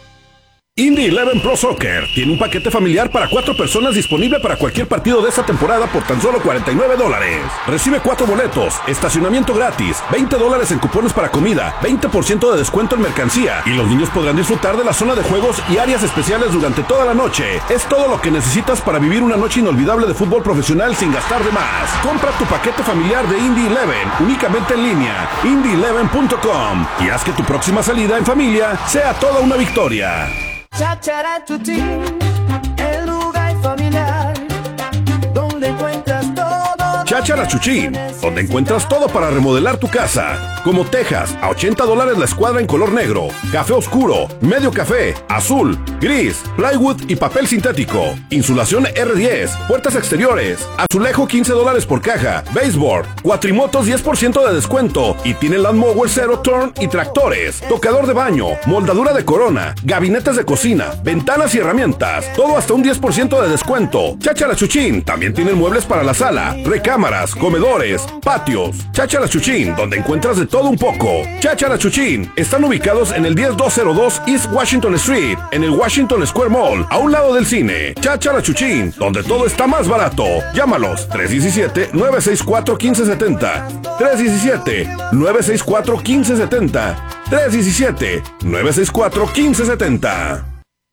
Indy Eleven Pro Soccer tiene un paquete familiar para cuatro personas disponible para cualquier partido de esta temporada por tan solo cuarenta y nueve dólares. Recibe cuatro boletos, estacionamiento gratis, veinte dólares en cupones para comida, veinte por ciento de descuento en mercancía y los niños podrán disfrutar de la zona de juegos y áreas especiales durante toda la noche. Es todo lo que necesitas para vivir una noche inolvidable de fútbol profesional sin gastar de más. Compra tu paquete familiar de Indy Eleven únicamente en línea, indy eleven punto com, y haz que tu próxima salida en familia sea toda una victoria. Cháchara Chuchín, el lugar familiar, donde encuentras todo. Cháchara Chuchín, donde encuentras todo para remodelar tu casa, como tejas a ochenta dólares la escuadra en color negro, café oscuro, medio café, azul, gris, plywood y papel sintético, insulación R diez, puertas exteriores, azulejo quince dólares por caja, baseboard, cuatrimotos diez por ciento de descuento y tiene lawnmower Zero Turn y tractores, tocador de baño, moldadura de corona, gabinetes de cocina, ventanas y herramientas, todo hasta un diez por ciento de descuento. Cháchara Chuchín también tiene muebles para la sala, recámaras, comedores, patios. Cháchara Chuchín, donde encuentras de todo un poco. Cháchara Chuchín, están ubicados en el diez mil doscientos dos East Washington Street, en el Washington Square Mall, a un lado del cine. Cháchara Chuchín, donde todo está más barato. Llámalos tres uno siete, nueve seis cuatro, uno cinco siete cero, tres uno siete, nueve seis cuatro, uno cinco siete cero, tres uno siete, nueve seis cuatro, uno cinco siete cero.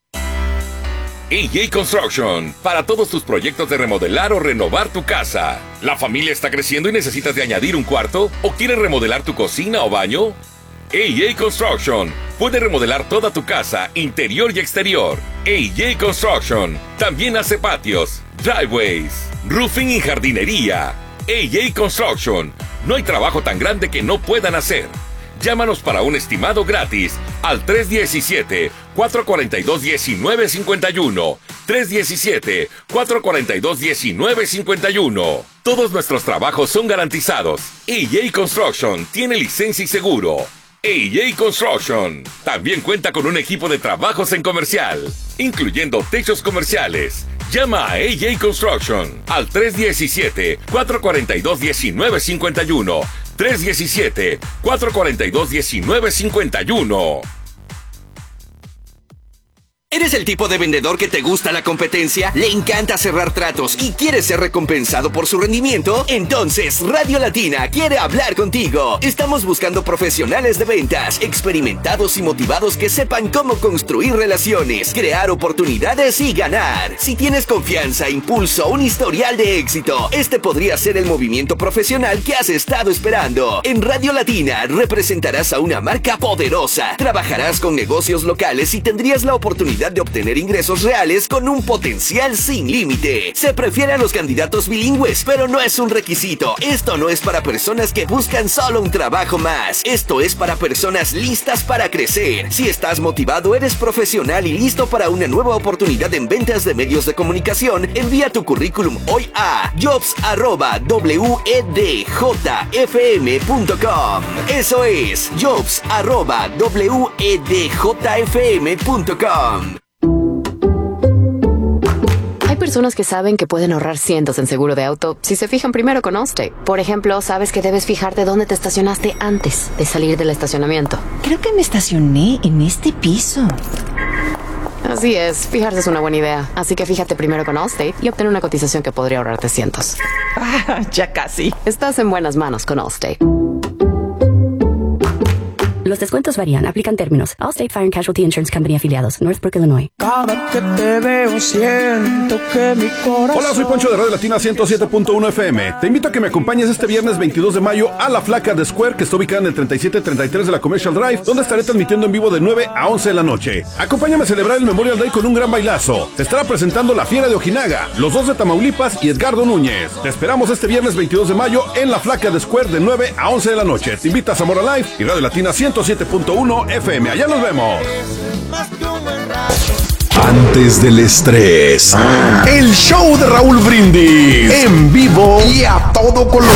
A J Construction, para todos tus proyectos de remodelar o renovar tu casa. ¿La familia está creciendo y necesitas de añadir un cuarto? ¿O quieres remodelar tu cocina o baño? A J Construction puede remodelar toda tu casa, interior y exterior. A J Construction también hace patios, driveways, roofing y jardinería. A J Construction, no hay trabajo tan grande que no puedan hacer. Llámanos para un estimado gratis al tres uno siete, cuatro cuatro dos, uno nueve cinco uno, tres uno siete, cuatro cuatro dos, uno nueve cinco uno. Todos nuestros trabajos son garantizados. A J Construction tiene licencia y seguro. A J Construction también cuenta con un equipo de trabajos en comercial, incluyendo techos comerciales. Llama a A J Construction al tres uno siete, cuatro cuatro dos, uno nueve cinco uno, tres uno siete, cuatro cuatro dos, uno nueve cinco uno. ¿Eres el tipo de vendedor que te gusta la competencia? ¿Le encanta cerrar tratos y quiere ser recompensado por su rendimiento? Entonces, Radio Latina quiere hablar contigo. Estamos buscando profesionales de ventas, experimentados y motivados que sepan cómo construir relaciones, crear oportunidades y ganar. Si tienes confianza, impulso, un historial de éxito, este podría ser el movimiento profesional que has estado esperando. En Radio Latina representarás a una marca poderosa, trabajarás con negocios locales y tendrías la oportunidad de obtener ingresos reales con un potencial sin límite. Se prefiere a los candidatos bilingües, pero no es un requisito. Esto no es para personas que buscan solo un trabajo más. Esto es para personas listas para crecer. Si estás motivado, eres profesional y listo para una nueva oportunidad en ventas de medios de comunicación, envía tu currículum hoy a jobs arroba w e d j f m punto com. Eso es jobs arroba w e d j f m punto com. Hay personas que saben que pueden ahorrar cientos en seguro de auto si se fijan primero con Allstate. Por ejemplo, sabes que debes fijarte dónde te estacionaste antes de salir del estacionamiento. Creo que me estacioné en este piso. Así es, fijarse es una buena idea. Así que fíjate primero con Allstate y obtén una cotización que podría ahorrarte cientos. Ah, ya casi. Estás en buenas manos con Allstate. Los descuentos varían. Aplican términos. Allstate Fire and Casualty Insurance Company afiliados. Northbrook, Illinois. Cada que te veo siento que mi corazón... Hola, soy Poncho de Radio Latina ciento siete punto uno F M. Te invito a que me acompañes este viernes veintidós de mayo a La Flaca de Square, que está ubicada en el treinta y siete treinta y tres de la Commercial Drive, donde estaré transmitiendo en vivo de nueve a once de la noche. Acompáñame a celebrar el Memorial Day con un gran bailazo. Te estará presentando La Fiera de Ojinaga, Los Dos de Tamaulipas y Edgardo Núñez. Te esperamos este viernes veintidós de mayo en La Flaca de Square de nueve a once de la noche. Te invita a Zamora Live y Radio Latina ciento siete punto uno F M. Allá nos vemos. Antes del estrés, el show de Raúl Brindis en vivo y a todo color.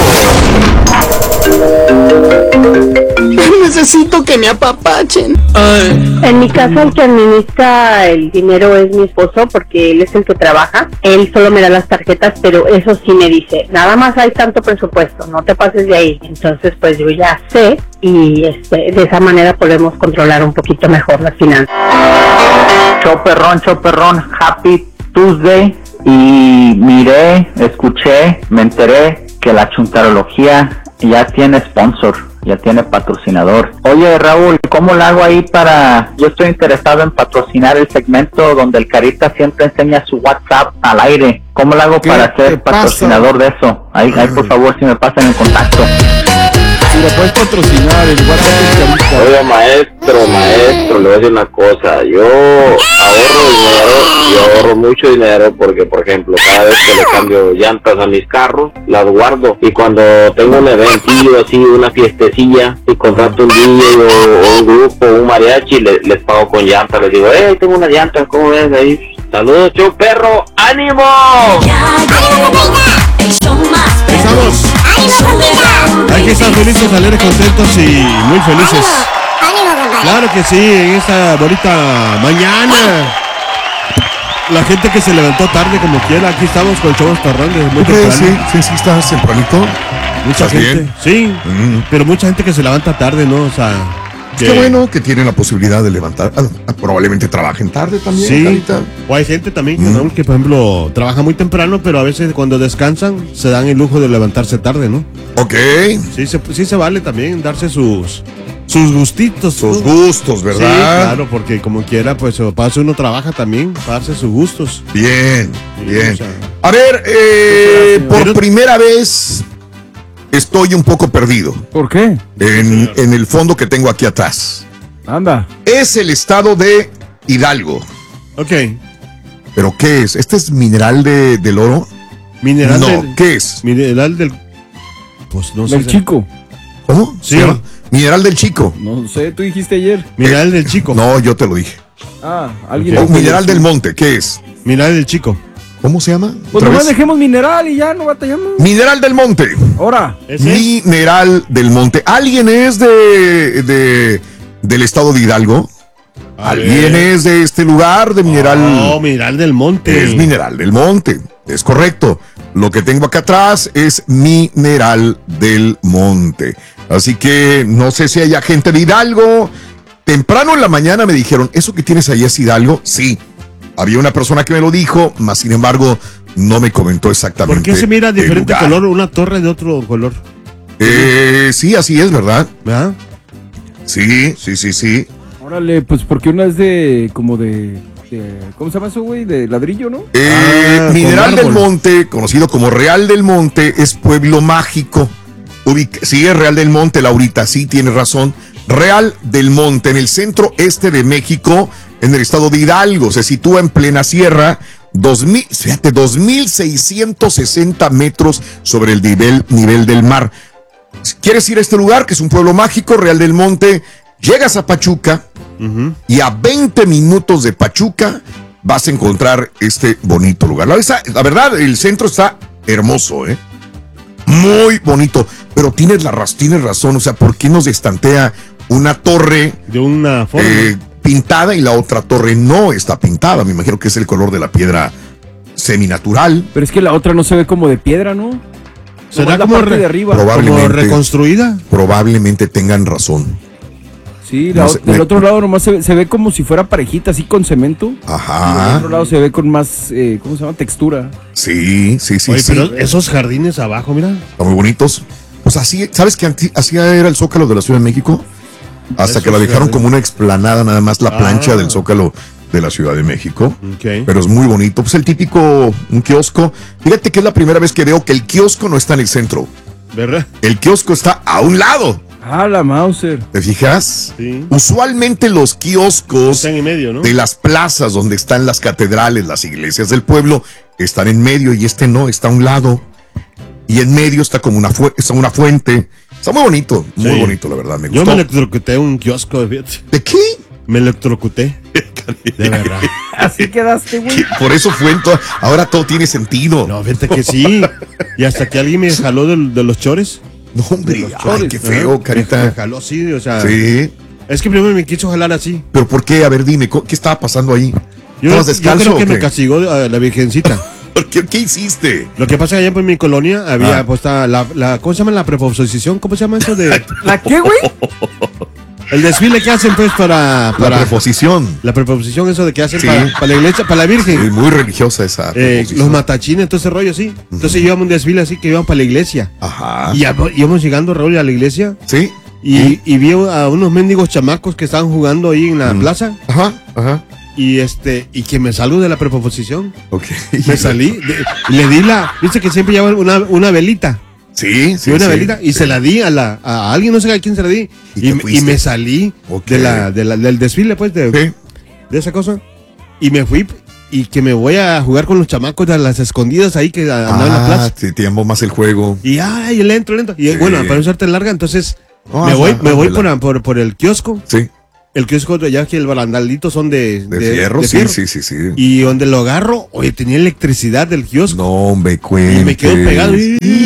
Necesito que me apapachen. Ay. En mi caso, el que administra el dinero es mi esposo, porque él es el que trabaja. Él solo me da las tarjetas, pero eso sí me dice, nada más hay tanto presupuesto, no te pases de ahí. Entonces, pues yo ya sé, y este, de esa manera podemos controlar un poquito mejor las finanzas. Show perrón, show perrón, Happy Tuesday. Y miré, escuché, me enteré que la chuntarología ya tiene sponsor, ya tiene patrocinador. Oye, Raúl, ¿cómo lo hago ahí para...? Yo estoy interesado en patrocinar el segmento donde el Carita siempre enseña su WhatsApp al aire. ¿Cómo lo hago para ser patrocinador de eso? Ahí, ahí, por favor, si me pasan el contacto. Si lo puedes patrocinar, el WhatsApp es Carita. Oiga, maestro, maestro, le voy a decir una cosa. Yo ahorro dinero, yo ahorro mucho dinero porque, por ejemplo, cada vez que le cambio llantas a mis carros, las guardo. Y cuando tengo un eventillo así, una fiestecilla, y contrato un D J o, o un grupo, un mariachi, le, les pago con llantas. Les digo, hey, tengo unas llantas, ¿cómo ves ahí? Saludos, show perro, ¡ánimo! Estamos. Hay que estar felices, alegres, contentos y muy felices. Claro que sí, en esta bonita mañana. La gente que se levantó tarde como quiera, aquí estamos con Chavos Parrandes. Muy temprano. Sí, sí, sí, estás tempranito. Mucha gente, bien? Sí, mm. pero mucha gente que se levanta tarde, ¿no? O sea, que... Qué bueno que tienen la posibilidad de levantar. Ah, probablemente trabajen tarde también. Sí, Carita. O hay gente también que, mm. que, por ejemplo, trabaja muy temprano, pero a veces cuando descansan se dan el lujo de levantarse tarde, ¿no? Ok. Sí, se, sí se vale también darse sus... Sus gustitos. Sus gustos, ¿verdad? Sí, claro, porque como quiera, pues para eso uno trabaja también, para darse sus gustos. Bien, sí, bien. O sea, a ver, eh, por pero... primera vez estoy un poco perdido. ¿Por qué? En, en el fondo que tengo aquí atrás. Anda. Es el estado de Hidalgo. Ok. ¿Pero qué es? ¿Este es mineral de, del oro? Mineral no, del... ¿qué es? Mineral del... Pues no sé. Del Chico. ¿Cómo? Sí. ¿Sí? Mineral del Chico. No sé, tú dijiste ayer. Mineral del Chico. No, yo te lo dije. Ah, alguien. Okay. Mineral del Monte, ¿qué es? Mineral del Chico. ¿Cómo se llama? Pues nomás dejemos mineral y ya no batallamos. Mineral del Monte. Ahora. Mineral del Monte. ¿Alguien es de, de del estado de Hidalgo? A ¿Alguien ver. es de este lugar de mineral? No, Mineral del Monte. Es Mineral del Monte. Es correcto. Lo que tengo acá atrás es Mineral del Monte. Así que no sé si haya gente de Hidalgo. Temprano en la mañana me dijeron, ¿eso que tienes ahí es Hidalgo? Sí, Había una persona que me lo dijo, más sin embargo, no me comentó exactamente. ¿Por qué se mira el diferente lugar. color una torre de otro color? Eh, sí, así es, ¿verdad? ¿Verdad? Sí, sí, sí, sí. Órale, pues porque una es de, como de, de ¿cómo se llama eso, güey? De ladrillo, ¿no? Eh, Ah, Mineral con del árbol. Monte, conocido como Real del Monte, es pueblo mágico. Ubica- sí, es Real del Monte, Laurita, sí, tienes razón. Real del Monte, en el centro este de México, en el estado de Hidalgo, se sitúa en plena sierra, dos mil, fíjate, dos mil seiscientos sesenta metros sobre el nivel, nivel del mar. Si quieres ir a este lugar, que es un pueblo mágico, Real del Monte, llegas a Pachuca y a veinte minutos de Pachuca vas a encontrar este bonito lugar. La, esa- la verdad, el centro está hermoso, ¿eh? Muy bonito, pero tienes, la, raz- tienes razón, o sea, ¿por qué nos estantea una torre de una forma eh, pintada y la otra torre no está pintada? Me imagino que es el color de la piedra seminatural. Pero es que la otra no se ve como de piedra, ¿no? ¿Será Nomás la como parte re- de arriba? Probablemente. como reconstruida? Probablemente tengan razón. Sí, la No o- sé, del me- otro lado nomás se ve, se ve como si fuera parejita, así con cemento. Ajá. Y del otro lado se ve con más, eh, ¿cómo se llama? Textura. Sí, sí, sí. Oye, sí. pero esos jardines abajo, mira. Están muy bonitos. Pues así, ¿sabes que anti- así era el Zócalo de la Ciudad de México? Hasta Eso que la sí, dejaron a ver. como una explanada, nada más la Ah. plancha del Zócalo de la Ciudad de México. Ok. Pero es muy bonito. Pues el típico, un kiosco. Fíjate que es la primera vez que veo que el kiosco no está en el centro. ¿Verdad? El kiosco está a un lado. Ah, la Mauser. ¿Te fijas? Sí. Usualmente los kioscos Están en medio, ¿no? de las plazas donde están las catedrales, las iglesias del pueblo, están en medio y este no, está a un lado. Y en medio está como una, fu- está una fuente. Está muy bonito, muy Sí. bonito, la verdad. Me Yo gustó. me electrocuté en un kiosco. fíjate. ¿De qué? Me electrocuté. De verdad. Así quedaste, güey. Por eso fue en to- ahora todo tiene sentido. No, fíjate que sí. Y hasta que alguien me jaló del- de, los chores. No, hombre, ay, Chores, qué feo, ajá. carita. Me jaló así, o sea. Sí. Es que primero me quiso jalar así. ¿Pero por qué? A ver, dime, co- ¿qué estaba pasando ahí? Yo, ¿Estabas yo descalzo creo que o me qué? castigó a la virgencita. ¿Por qué? ¿Qué hiciste? Lo que pasa es que allá por mi colonia había Ah. puesta la, la, ¿cómo se llama la preposición? ¿Cómo se llama eso de? ¿La qué, güey? El desfile que hacen pues para, para La preposición. la preposición eso de que hacen Sí. para, para la iglesia, para la virgen. Es muy religiosa esa Eh, preposición. los matachines, todo ese rollo, sí. Entonces íbamos a un desfile así que íbamos para la iglesia. Ajá. Y ya- íbamos llegando, Raúl, a la iglesia. Sí. Y, y vi a unos mendigos chamacos que estaban jugando ahí en la plaza. Ajá, ajá. Y este, y que me salgo de la preposición. Ok. Me salí, de- le di la, dice que siempre lleva una, una velita. Sí, sí. Y una sí, velita, y sí. se la di a la, a alguien, no sé a quién se la di. Y Y, te me- fuiste. y me salí Ok. de la, de la- del desfile, pues, de, Sí. de esa cosa. Y me fui, y que me voy a jugar con los chamacos de las escondidas ahí que andaban en la Ah, plaza. te, te llamó más el juego. Y ay, lento, lento. Y Sí. bueno, para no serte larga, entonces No, me hazla, voy, me voy hazla. por, por, por el kiosco. Sí. El kiosco de allá que el barandalito son de, De, fierro, sí, sí, sí, sí. Y donde lo agarro, oye, tenía electricidad del kiosco. No, me cuentes. Y me quedo pegado.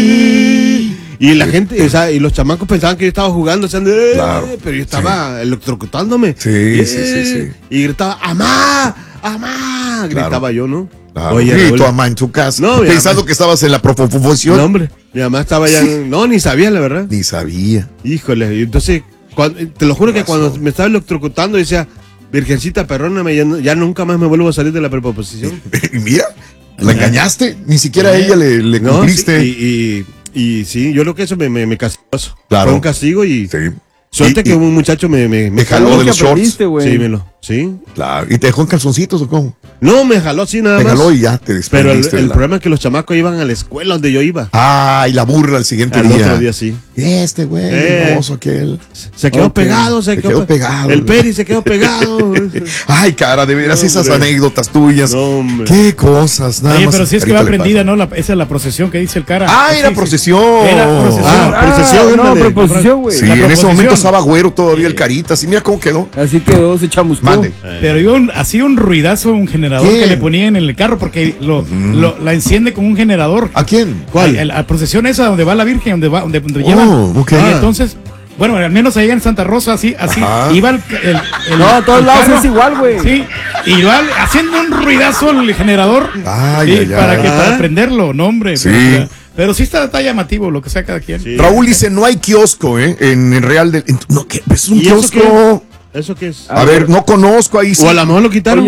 Y, y la gente, o sea, y los chamacos pensaban que yo estaba jugando, o sea, eh, Claro, pero yo estaba electrocutándome. Sí, Eh, sí, sí, sí. Y gritaba, ¡amá! ¡Amá! Gritaba yo, ¿no? Claro. Oye, y Raúl, tu mamá en tu casa. No, mi pensando mamá- que estabas en la profusión. no, hombre, mi mamá estaba ya, no, ni sabía la verdad. Ni sabía. Híjole, y entonces, cuando- te lo juro que cuando me estaba electrocutando decía, Virgencita, perdóname, ya, no- ya nunca más me vuelvo a salir de la preposición. Y mira, la engañaste. Ni siquiera a Eh, ella le, le No, cumpliste. sí, y, y, y sí, yo creo que eso me, me, me castigó. eso. Claro. Fue un castigo y Sí. suerte Y- que y- un muchacho me, me, me Te jaló de los shorts. aprendiste, güey. Sí, me lo, sí. Claro. ¿Y te dejó en calzoncitos o cómo? No, me jaló así nada Te más. jaló y ya te Pero el, desprendiste. el de la- problema es que los chamacos iban a la escuela donde yo iba. Ah, y la burla al siguiente Al día. otro día sí. Este güey, Eh. hermoso aquel. Se quedó Ok. pegado, se, Se quedó, quedó pe- pegado. El Peri se quedó pegado. Ay, cara, de veras, No, esas hombre. anécdotas tuyas. No, hombre. Qué cosas, nada Oye, más. pero si es que Carita va le aprendida, pasa. ¿no? La- esa es la procesión que dice el cara. Ah, Sí, era sí. procesión. Era procesión. Ah, procesión, no, ándale. preposición, güey. Sí, La en ese proposición. momento estaba güero todavía el carita. Sí, mira cómo quedó. Así quedó, se chamuscó. Mande. Pero yo un, hacía un ruidazo, un generador ¿Quién? que le ponía en el carro porque lo, lo- la enciende con un generador. ¿A quién? ¿Cuál? La, la procesión esa donde va la Virgen, donde va, donde, donde Oh, llevan. ok. Y Ah. entonces, bueno, al menos allá en Santa Rosa, así, así, Ajá. iba el, el- el- No, a todos el lados carro. es igual, güey. Sí, igual haciendo un ruidazo el generador. Ay, sí, ay, para ay. que para prenderlo, no, hombre. Sí. Pero, pero sí está, está llamativo lo que sea cada quien. Sí. Raúl dice, no hay kiosco, ¿eh? En el Real del... en- no, ¿qué? ¿Es un ¿Y eso kiosco? ¿Eso qué es? A ver, no conozco ahí sí. O a lo mejor lo quitaron. Oye,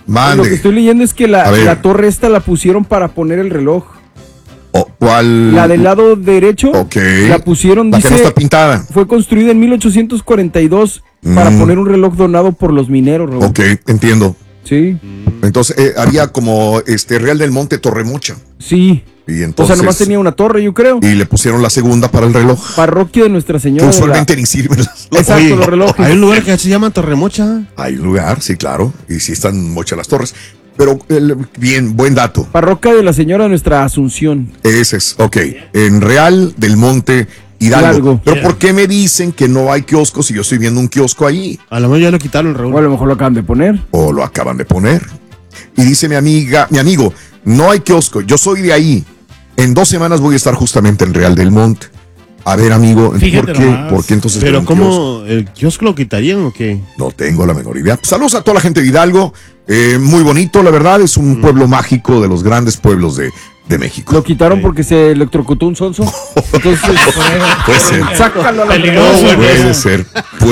Mande. Lo que estoy leyendo es que la, la torre esta la pusieron para poner el reloj. Oh, ¿Cuál? La del lado derecho. Ok. La pusieron, la dice, que no está pintada. Fue construida en mil ochocientos cuarenta y dos mm. para poner un reloj donado por los mineros, Raúl. Ok, entiendo. Sí. Entonces, eh, había como este Real del Monte Torremocha. Sí. Y entonces, o sea, nomás tenía una torre, yo creo. Y le pusieron la segunda para el reloj. Parroquia de Nuestra Señora. Que usualmente ni sirven las Exacto, Oye, los relojes. Hay un lugar que se llama Torremocha. Hay un lugar, sí, claro. Y sí están mochas las torres. Pero, el, bien, buen dato. Parroquia de la Señora de Nuestra Asunción. Ese es, ok. En Real del Monte Hidalgo. Hidalgo. Pero yeah. ¿por qué me dicen que no hay kioscos si yo estoy viendo un kiosco ahí? A lo mejor ya lo quitaron, Raúl. O a lo mejor lo acaban de poner. O lo acaban de poner. Y dice mi amiga, mi amigo, no hay kiosco, yo soy de ahí. En dos semanas voy a estar justamente en Real del Monte. A ver, amigo, ¿por qué? ¿Por qué entonces? ¿Pero cómo? ¿El kiosco lo quitarían o qué? No tengo la menor idea. Saludos a toda la gente de Hidalgo. Eh, muy bonito, la verdad. Es un mm. pueblo mágico de los grandes pueblos de, de México. Lo quitaron sí. porque se electrocutó un sonso. Entonces, puede ser. Sácalo a la peligroso. Puede ser.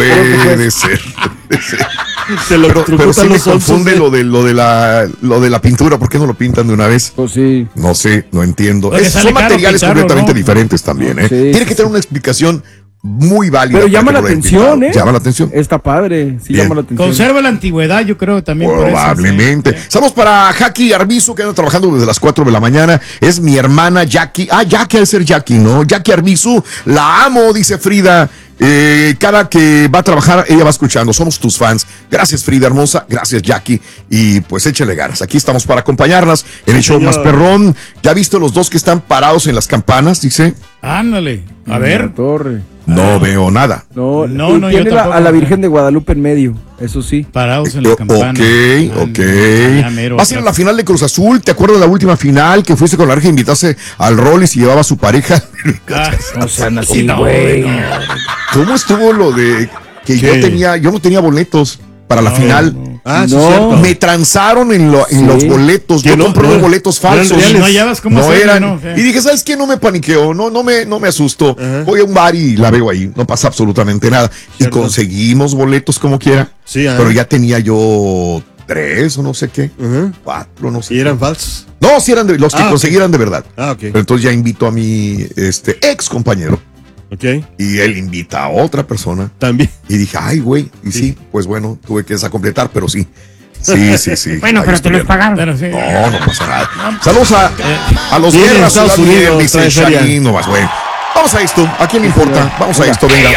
Puede ser. Puede ser. Se lo pero, pero sí me confunde lo de lo de la lo de la pintura. ¿Por qué no lo pintan de una vez? Pues sí. No sé, no entiendo. Es, son materiales pintarlo, completamente ¿no? diferentes también, ¿eh? Sí, Tiene que tener una explicación muy válida. Pero llama la atención, ¿eh? Llama la atención. Está padre, sí Bien. llama la atención. Conserva la antigüedad, yo creo también. Probablemente. Por eso, sí. Saludos para Jackie Arbizu, que anda trabajando desde las cuatro de la mañana. Es mi hermana Jackie. Ah, Jackie, al ser Jackie, ¿no? Jackie Arbizu, la amo, dice Frida. Eh, cada que va a trabajar, ella va escuchando. Somos tus fans. Gracias, Frida hermosa. Gracias, Jackie. Y pues échale ganas. Aquí estamos para acompañarlas en el sí, show señor. Más perrón. ¿Ya viste los dos que están parados en las campanas? Dice. Ándale. A en ver. La torre. No ah. veo nada. No, no, no. Tiene la, a la Virgen de Guadalupe en medio. Eso sí. Parados en la campana. Ok, ok. Vas a ir a la final de Cruz Azul. ¿Te acuerdas de la última final que fuiste con la Virgen, invitaste al Rollis y llevaba a su pareja? Ah, no sean así, güey. No, ¿Cómo estuvo lo de que ¿Qué? yo tenía, yo no tenía boletos para la no, final? No. Ah, sí, no. Me transaron en, lo, en sí. los boletos. Yo no, compré no, boletos falsos. No, hallabas cómo no eran. No, okay. Y dije, ¿sabes qué? No me paniqueo, no, no me, no me asusto. Uh-huh. Voy a un bar y la veo ahí. No pasa absolutamente nada. Cierto. Y conseguimos boletos como quiera. Sí, uh-huh. Pero ya tenía yo tres o no sé qué. Uh-huh. Cuatro, no sé. ¿Y qué. eran falsos? No, sí eran de, los que ah, conseguí okay. eran de verdad. Ah, ok. Pero entonces ya invito a mi este, ex compañero. Okay. Y él invita a otra persona. También. Y dije, ay, güey. Y sí. sí, pues bueno, tuve que desacompletar, pero sí. Sí, sí, sí. Bueno, pero te los pagaron. Pero sí. No, no pasa nada. Saludos a, a los guerras Estados Unidos. Dice Sharin, no más, güey. Vamos a esto. ¿A quién le importa? Vamos a esto, venga.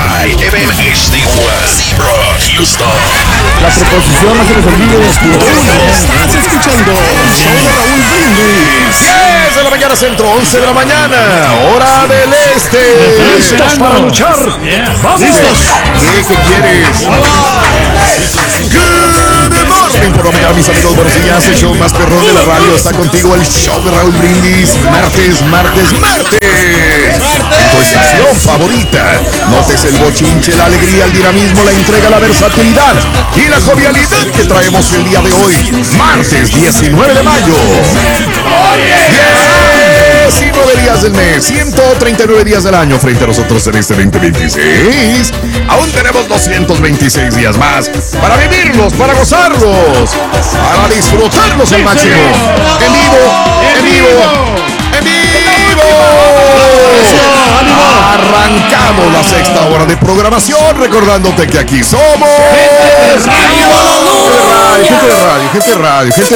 La preposición no se les olvide. Estás escuchando Raúl Brindis. diez de la mañana centro, once de la mañana, hora del este. ¿Listos para luchar? ¡Vamos! ¿Listos? ¿Qué, qué quieres? Good morning, por la mañana, mis amigos, buenos días. El show más perrón de la radio está contigo, el show de Raúl Brindis. Martes, martes, martes. En tu estación favorita. Notes el bochinche, la alegría, el dinamismo, la entrega, la versatilidad y la jovialidad que traemos el día de hoy. Martes diecinueve de mayo. diecinueve días del mes, ciento treinta y nueve días del año frente a nosotros en este veinte veintiséis. Aún tenemos doscientos veintiséis días más para vivirlos, para gozarlos, para disfrutarlos al máximo. En vivo, en vivo, en vivo. Arrancamos la sexta hora de programación, recordándote que aquí somos gente de radio, gente de radio, gente de radio, gente